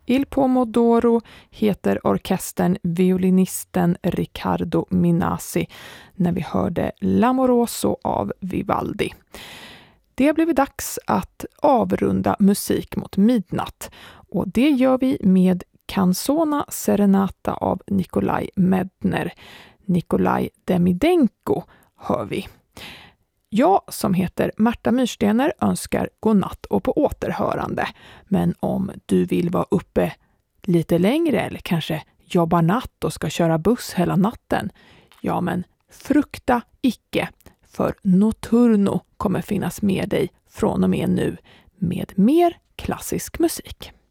Il Pomodoro heter orkestern violinisten Riccardo Minasi när vi hörde L'Amoroso av Vivaldi. Det blev dags att avrunda musik mot midnatt och det gör vi med Canzona Serenata av Nikolaj Medtner. Nikolaj Demidenko hör vi. Jag som heter Märta Myrstener önskar godnatt och på återhörande. Men om du vill vara uppe lite längre eller kanske jobba natt och ska köra buss hela natten, ja men frukta icke, för Notturno kommer finnas med dig från och med nu med mer klassisk musik.